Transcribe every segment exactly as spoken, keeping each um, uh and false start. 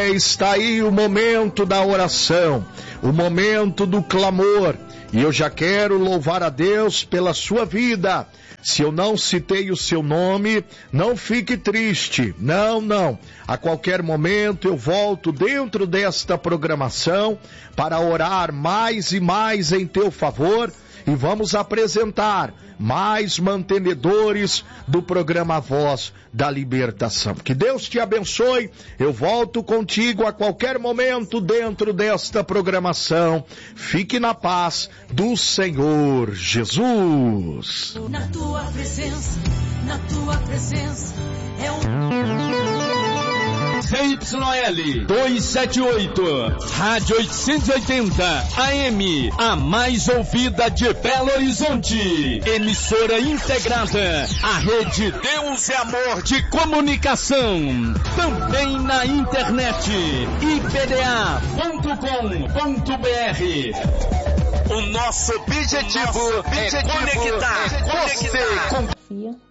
É, está aí o momento da oração, o momento do clamor, e eu já quero louvar a Deus pela sua vida. Se eu não citei o seu nome, não fique triste, não, não. A qualquer momento eu volto dentro desta programação para orar mais e mais em teu favor, e vamos apresentar mais mantenedores do programa Voz da Libertação. Que Deus te abençoe. Eu volto contigo a qualquer momento dentro desta programação. Fique na paz do Senhor Jesus. Na tua presença, na tua presença é um... C Y L duzentos e setenta e oito, Rádio oitocentos e oitenta A M, a mais ouvida de Belo Horizonte. Emissora integrada à rede Deus é Amor de Comunicação. Também na internet, i p d a ponto com ponto b r. O nosso objetivo, o nosso objetivo é conectar, é conectar você com...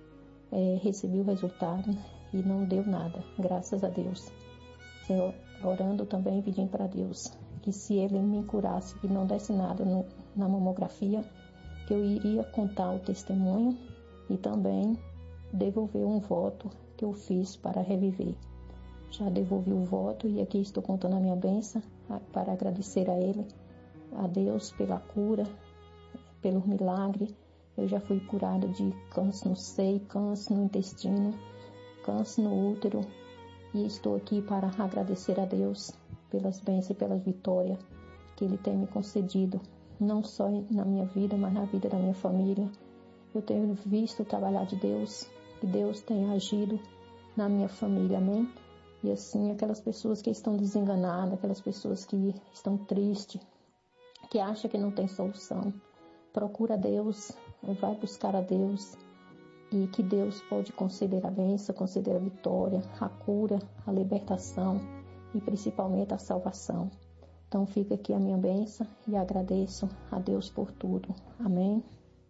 É, recebi o resultado e não deu nada, graças a Deus. Senhor, orando também, pedindo para Deus que se Ele me curasse e não desse nada no, na mamografia, que eu iria contar o testemunho e também devolver um voto que eu fiz para reviver. Já devolvi o voto e aqui estou contando a minha bênção para agradecer a Ele, a Deus pela cura, pelo milagre. Eu já fui curada de câncer no seio, câncer no intestino, câncer no útero, e estou aqui para agradecer a Deus pelas bênçãos e pelas vitórias que Ele tem me concedido, não só na minha vida, mas na vida da minha família. Eu tenho visto o trabalhar de Deus, que Deus tem agido na minha família, amém? E assim, aquelas pessoas que estão desenganadas, aquelas pessoas que estão tristes, que acham que não tem solução, procura Deus, vai buscar a Deus, e que Deus pode conceder a bênção, conceder a vitória, a cura, a libertação e principalmente a salvação. Então fica aqui a minha bênção e agradeço a Deus por tudo. Amém.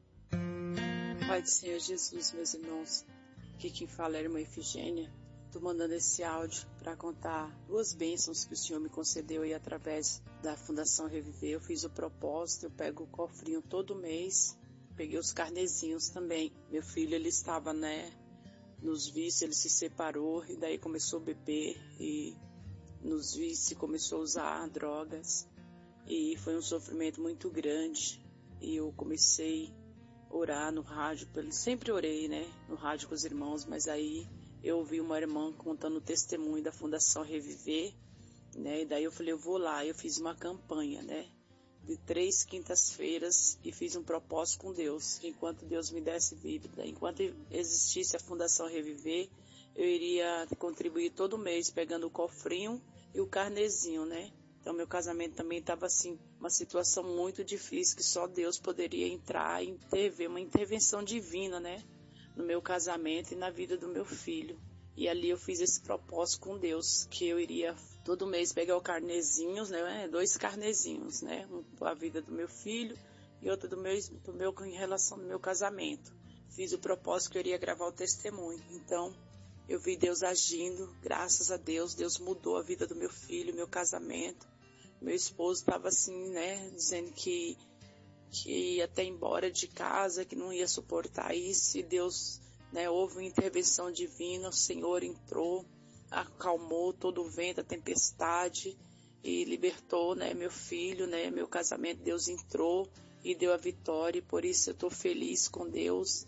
Pai do Senhor Jesus, meus irmãos, aqui quem fala é a irmã Efigênia. Estou mandando esse áudio para contar duas bênçãos que o Senhor me concedeu aí através da Fundação Reviver. Eu fiz o propósito, eu pego o cofrinho todo mês, peguei os carnezinhos também. Meu filho, ele estava, né, nos vícios, ele se separou e daí começou a beber e nos vícios começou a usar drogas e foi um sofrimento muito grande. E eu comecei a orar no rádio, sempre orei, né, no rádio com os irmãos, mas aí eu ouvi uma irmã contando o testemunho da Fundação Reviver, né, e daí eu falei, eu vou lá. Eu fiz uma campanha, né, de três quintas-feiras e fiz um propósito com Deus, que enquanto Deus me desse vida, enquanto existisse a Fundação Reviver, eu iria contribuir todo mês pegando o cofrinho e o carnezinho, né. Então meu casamento também estava assim, uma situação muito difícil, que só Deus poderia entrar e intervir, uma intervenção divina, né, no meu casamento e na vida do meu filho. E ali eu fiz esse propósito com Deus, que eu iria todo mês pegar o carnezinhos, né, dois carnezinhos, né, um para a vida do meu filho e outro do meu, do meu em relação ao meu casamento. Fiz o propósito que eu iria gravar o testemunho. Então eu vi Deus agindo, graças a Deus. Deus mudou a vida do meu filho, meu casamento. Meu esposo estava assim, né, dizendo que que ia até embora de casa, que não ia suportar isso, e Deus, né, houve uma intervenção divina, o Senhor entrou, acalmou todo o vento, a tempestade, e libertou, né, meu filho, né, meu casamento. Deus entrou e deu a vitória, e por isso eu estou feliz com Deus,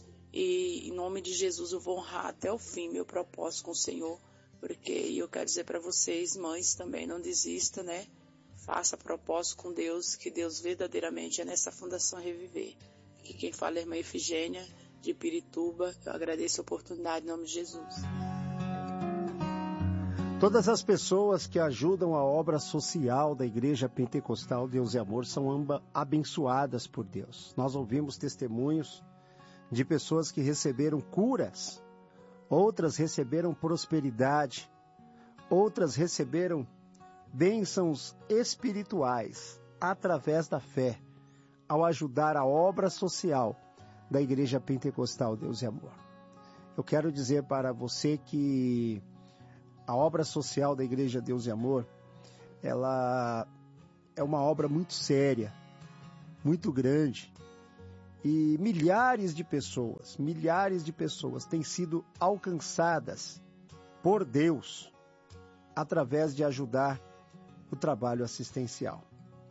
e em nome de Jesus eu vou honrar até o fim meu propósito com o Senhor, porque eu quero dizer para vocês, mães, também não desista, né? Faça propósito com Deus, que Deus verdadeiramente é nessa Fundação Reviver. Aqui quem fala é a irmã Efigênia, de Pirituba. Eu agradeço a oportunidade em nome de Jesus. Todas as pessoas que ajudam a obra social da Igreja Pentecostal Deus e Amor são ambas abençoadas por Deus. Nós ouvimos testemunhos de pessoas que receberam curas, outras receberam prosperidade, outras receberam bênçãos espirituais através da fé, ao ajudar a obra social da Igreja Pentecostal Deus e Amor. Eu quero dizer para você que a obra social da Igreja Deus e Amor, ela é uma obra muito séria, muito grande. E milhares de pessoas, milhares de pessoas têm sido alcançadas por Deus através de ajudar o trabalho assistencial.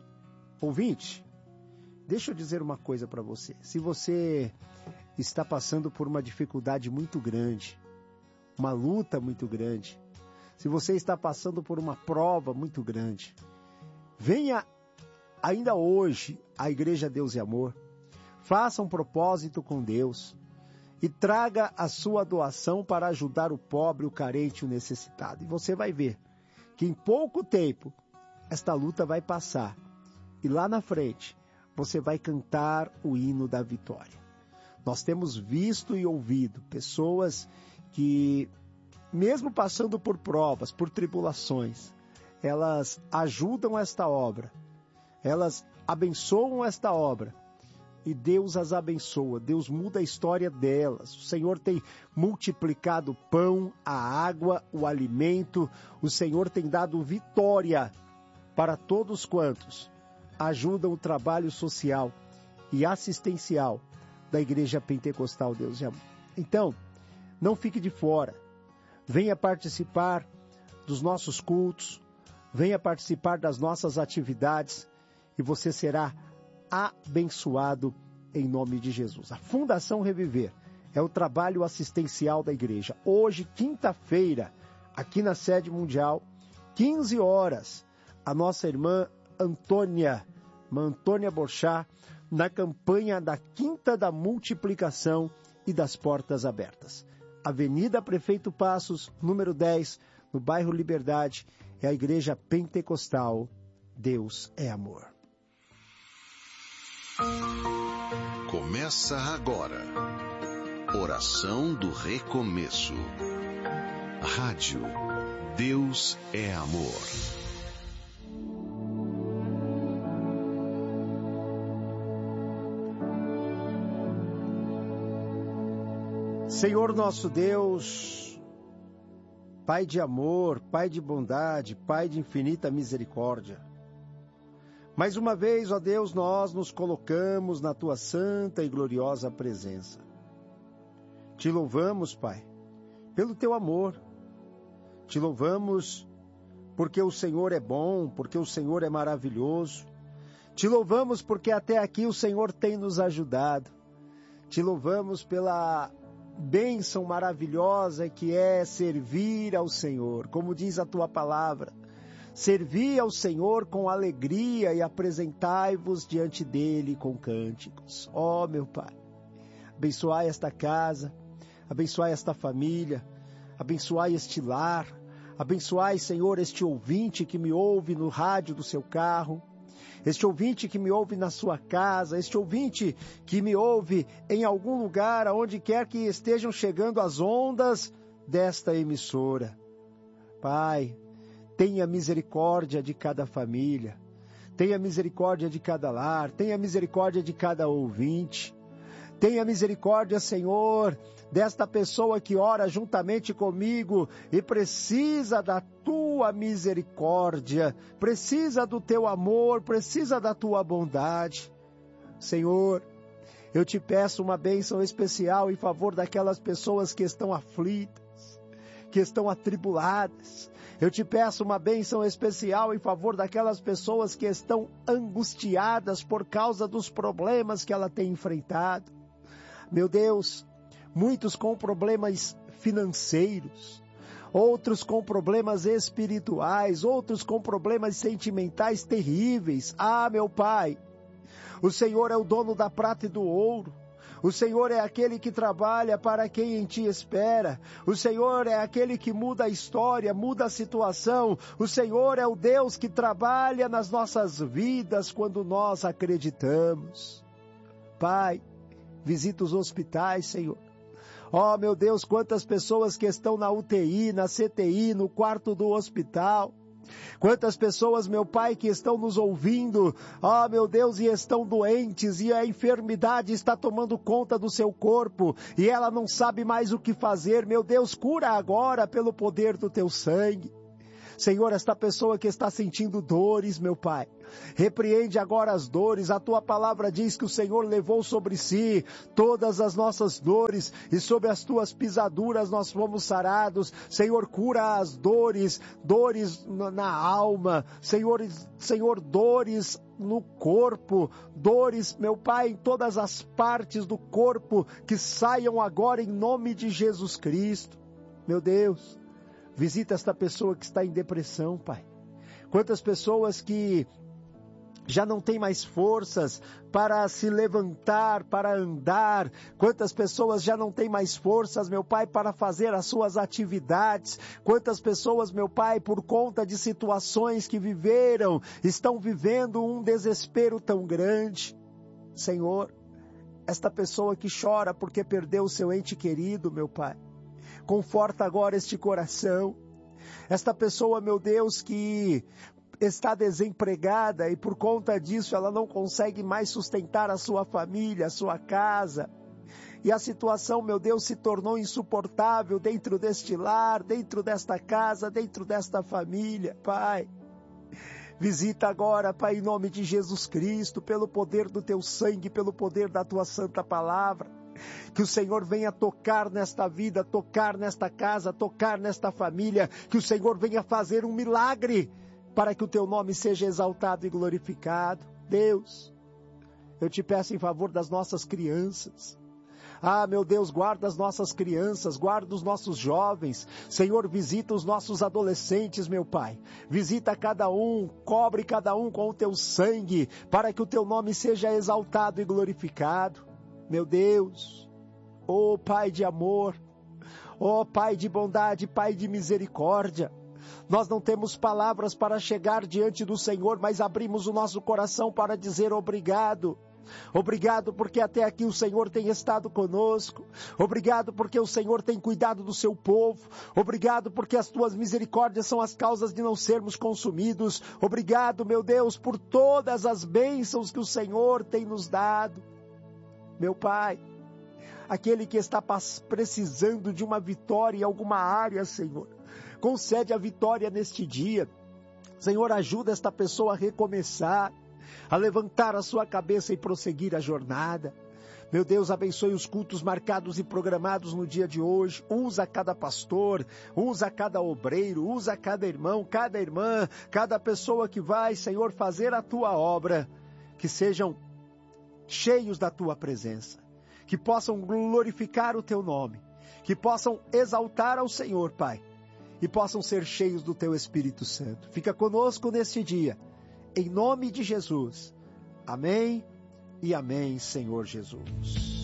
Ouvinte, deixa eu dizer uma coisa para você. Se você está passando por uma dificuldade muito grande, uma luta muito grande, se você está passando por uma prova muito grande, venha ainda hoje à Igreja Deus e Amor, faça um propósito com Deus e traga a sua doação para ajudar o pobre, o carente, o necessitado. E você vai ver que em pouco tempo esta luta vai passar e lá na frente você vai cantar o hino da vitória. Nós temos visto e ouvido pessoas que, mesmo passando por provas, por tribulações, elas ajudam esta obra, elas abençoam esta obra e Deus as abençoa, Deus muda a história delas. O Senhor tem multiplicado o pão, a água, o alimento, o Senhor tem dado vitória para todos quantos ajudam o trabalho social e assistencial da Igreja Pentecostal Deus e Amor. Então, não fique de fora, venha participar dos nossos cultos, venha participar das nossas atividades e você será abençoado em nome de Jesus. A Fundação Reviver é o trabalho assistencial da igreja. Hoje, quinta-feira, aqui na sede mundial, quinze horas, a nossa irmã Antônia, Antônia Borchá, na campanha da Quinta da Multiplicação e das Portas Abertas. Avenida Prefeito Passos, número dez, no bairro Liberdade, é a Igreja Pentecostal Deus é Amor. Começa agora. Oração do Recomeço. Rádio Deus é Amor. Senhor nosso Deus, Pai de amor, Pai de bondade, Pai de infinita misericórdia, mais uma vez, ó Deus, nós nos colocamos na Tua santa e gloriosa presença. Te louvamos, Pai, pelo Teu amor. Te louvamos porque o Senhor é bom, porque o Senhor é maravilhoso. Te louvamos porque até aqui o Senhor tem nos ajudado. Te louvamos pela bênção maravilhosa que é servir ao Senhor, como diz a Tua palavra. Servi ao Senhor com alegria e apresentai-vos diante dele com cânticos. Ó, meu Pai, abençoai esta casa, abençoai esta família, abençoai este lar, abençoai, Senhor, este ouvinte que me ouve no rádio do seu carro, este ouvinte que me ouve na sua casa, este ouvinte que me ouve em algum lugar, aonde quer que estejam chegando as ondas desta emissora. Pai, tenha misericórdia de cada família, tenha misericórdia de cada lar, tenha misericórdia de cada ouvinte. Tenha misericórdia, Senhor, desta pessoa que ora juntamente comigo e precisa da Tua misericórdia, precisa do Teu amor, precisa da Tua bondade. Senhor, eu te peço uma bênção especial em favor daquelas pessoas que estão aflitas, que estão atribuladas. Eu te peço uma bênção especial em favor daquelas pessoas que estão angustiadas por causa dos problemas que ela tem enfrentado. Meu Deus, muitos com problemas financeiros, outros com problemas espirituais, outros com problemas sentimentais terríveis. Ah, meu Pai, o Senhor é o dono da prata e do ouro. O Senhor é aquele que trabalha para quem em Ti espera. O Senhor é aquele que muda a história, muda a situação. O Senhor é o Deus que trabalha nas nossas vidas quando nós acreditamos. Pai, visita os hospitais, Senhor. Oh, meu Deus, quantas pessoas que estão na U T I, na C T I, no quarto do hospital. Quantas pessoas, meu Pai, que estão nos ouvindo, ó meu Deus, e estão doentes, e a enfermidade está tomando conta do seu corpo, e ela não sabe mais o que fazer. Meu Deus, cura agora pelo poder do teu sangue. Senhor, esta pessoa que está sentindo dores, meu Pai, repreende agora as dores. A tua palavra diz que o Senhor levou sobre si todas as nossas dores e sobre as tuas pisaduras nós fomos sarados. Senhor, cura as dores, dores na alma, Senhor, Senhor, dores no corpo, dores, meu Pai, em todas as partes do corpo, que saiam agora em nome de Jesus Cristo. Meu Deus, visita esta pessoa que está em depressão, Pai. Quantas pessoas que já não têm mais forças para se levantar, para andar. Quantas pessoas já não têm mais forças, meu Pai, para fazer as suas atividades. Quantas pessoas, meu Pai, por conta de situações que viveram, estão vivendo um desespero tão grande. Senhor, esta pessoa que chora porque perdeu o seu ente querido, meu Pai, conforta agora este coração. Esta pessoa, meu Deus, que está desempregada e por conta disso ela não consegue mais sustentar a sua família, a sua casa. E a situação, meu Deus, se tornou insuportável dentro deste lar, dentro desta casa, dentro desta família. Pai, visita agora, Pai, em nome de Jesus Cristo, pelo poder do teu sangue, pelo poder da tua santa palavra. Que o Senhor venha tocar nesta vida, tocar nesta casa, tocar nesta família. Que o Senhor venha fazer um milagre para que o teu nome seja exaltado e glorificado. Deus, eu te peço em favor das nossas crianças. Ah, meu Deus, guarda as nossas crianças, guarda os nossos jovens. Senhor, visita os nossos adolescentes, meu Pai. Visita cada um, cobre cada um com o teu sangue, para que o teu nome seja exaltado e glorificado. Meu Deus, ó Pai de amor, ó Pai de bondade, Pai de misericórdia, nós não temos palavras para chegar diante do Senhor, mas abrimos o nosso coração para dizer obrigado. Obrigado porque até aqui o Senhor tem estado conosco. Obrigado porque o Senhor tem cuidado do seu povo. Obrigado porque as tuas misericórdias são as causas de não sermos consumidos. Obrigado, meu Deus, por todas as bênçãos que o Senhor tem nos dado. Meu Pai, aquele que está precisando de uma vitória em alguma área, Senhor, concede a vitória neste dia. Senhor, ajuda esta pessoa a recomeçar, a levantar a sua cabeça e prosseguir a jornada. Meu Deus, abençoe os cultos marcados e programados no dia de hoje. Usa cada pastor, usa cada obreiro, usa cada irmão, cada irmã, cada pessoa que vai, Senhor, fazer a tua obra. Que sejam cheios da tua presença, que possam glorificar o teu nome, que possam exaltar ao Senhor, Pai, e possam ser cheios do teu Espírito Santo. Fica conosco neste dia, em nome de Jesus. Amém e amém, Senhor Jesus.